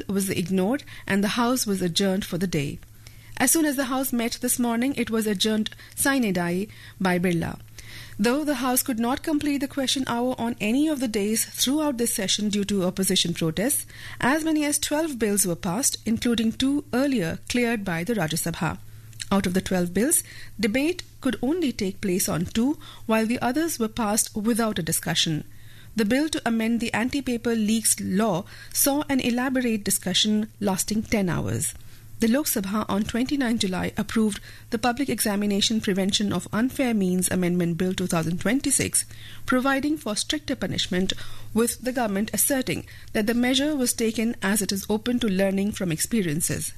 was ignored and the House was adjourned for the day. As soon as the House met this morning, it was adjourned sine die by Birla. Though the House could not complete the question hour on any of the days throughout this session due to opposition protests, as many as 12 bills were passed, including 2 earlier cleared by the Rajya Sabha. Out of the 12 bills, debate could only take place on 2, while the others were passed without a discussion. The bill to amend the anti-paper leaks law saw an elaborate discussion lasting 10 hours. The Lok Sabha on 29 July approved the Public Examination Prevention of Unfair Means Amendment Bill 2026, providing for stricter punishment, with the government asserting that the measure was taken as it is open to learning from experiences.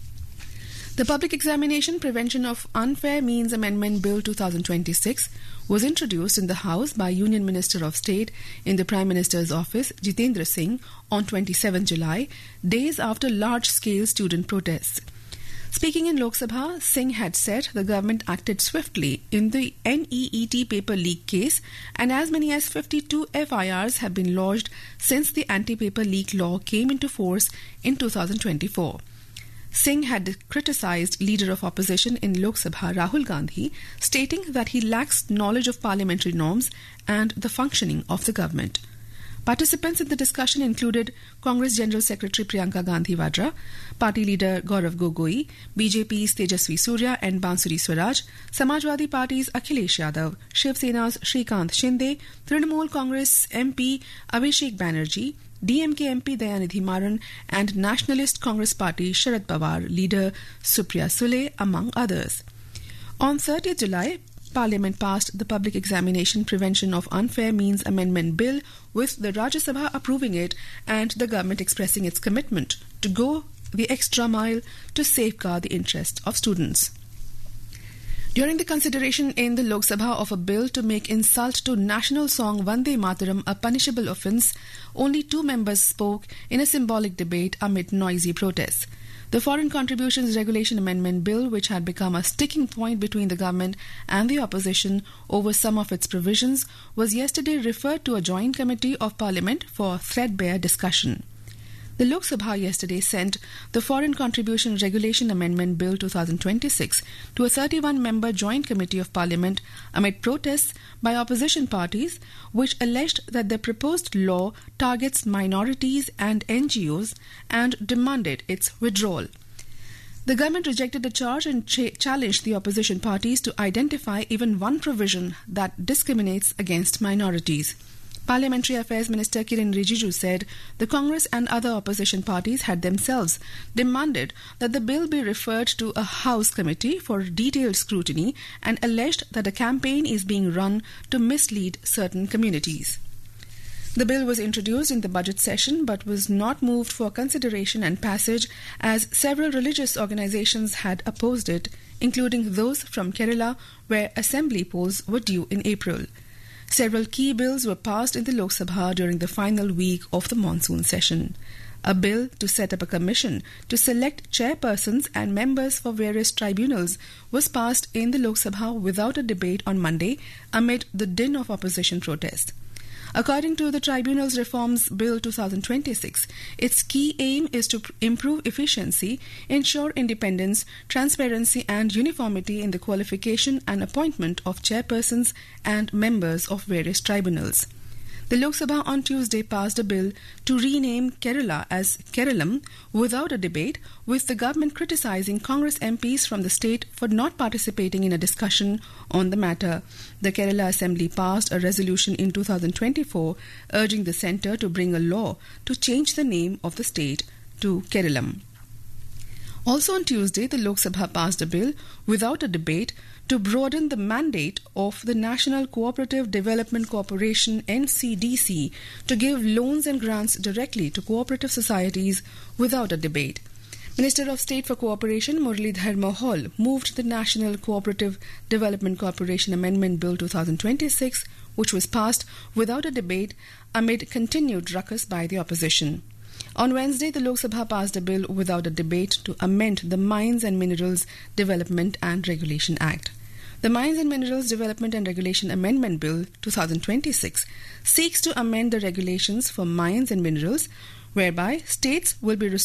The Public Examination Prevention of Unfair Means Amendment Bill 2026 was introduced in the House by Union Minister of State in the Prime Minister's office, Jitendra Singh, on 27 July, days after large-scale student protests. Speaking in Lok Sabha, Singh had said the government acted swiftly in the NEET paper leak case, and as many as 52 FIRs have been lodged since the anti-paper leak law came into force in 2024. Singh had criticised Leader of Opposition in Lok Sabha Rahul Gandhi, stating that he lacks knowledge of parliamentary norms and the functioning of the government. Participants in the discussion included Congress General Secretary Priyanka Gandhi Vadra, Party Leader Gaurav Gogoi, BJP's Tejasvi Surya and Bansuri Swaraj, Samajwadi Party's Akhilesh Yadav, Shiv Sena's Shrikant Shinde, Trinamool Congress MP Abhishek Banerjee, DMK MP Dayanidhi Maran and Nationalist Congress Party Sharad Pawar leader Supriya Sule, among others. On 30 July, Parliament passed the Public Examination Prevention of Unfair Means Amendment Bill, with the Rajya Sabha approving it and the government expressing its commitment to go the extra mile to safeguard the interests of students. During the consideration in the Lok Sabha of a bill to make insult to national song Vande Mataram a punishable offence, only 2 members spoke in a symbolic debate amid noisy protests. The Foreign Contributions Regulation Amendment Bill, which had become a sticking point between the government and the opposition over some of its provisions, was yesterday referred to a joint committee of Parliament for threadbare discussion. The Lok Sabha yesterday sent the Foreign Contribution Regulation Amendment Bill 2026 to a 31-member joint committee of Parliament amid protests by opposition parties, which alleged that the proposed law targets minorities and NGOs and demanded its withdrawal. The government rejected the charge and challenged the opposition parties to identify even one provision that discriminates against minorities. Parliamentary Affairs Minister Kiren Rijiju said the Congress and other opposition parties had themselves demanded that the bill be referred to a House committee for detailed scrutiny and alleged that a campaign is being run to mislead certain communities. The bill was introduced in the budget session but was not moved for consideration and passage, as several religious organizations had opposed it, including those from Kerala, where assembly polls were due in April. Several key bills were passed in the Lok Sabha during the final week of the monsoon session. A bill to set up a commission to select chairpersons and members for various tribunals was passed in the Lok Sabha without a debate on Monday amid the din of opposition protests. According to the Tribunals Reforms Bill 2026, its key aim is to improve efficiency, ensure independence, transparency and uniformity in the qualification and appointment of chairpersons and members of various tribunals. The Lok Sabha on Tuesday passed a bill to rename Kerala as Keralam without a debate, with the government criticising Congress MPs from the state for not participating in a discussion on the matter. The Kerala Assembly passed a resolution in 2024 urging the centre to bring a law to change the name of the state to Keralam. Also on Tuesday, the Lok Sabha passed a bill without a debate to broaden the mandate of the National Cooperative Development Corporation NCDC to give loans and grants directly to cooperative societies without a debate. Minister of State for Cooperation Muralidhar Mohol moved the National Cooperative Development Corporation Amendment Bill 2026, which was passed without a debate amid continued ruckus by the opposition. On Wednesday, the Lok Sabha passed a bill without a debate to amend the Mines and Minerals Development and Regulation Act. The Mines and Minerals Development and Regulation Amendment Bill 2026 seeks to amend the regulations for mines and minerals, whereby states will be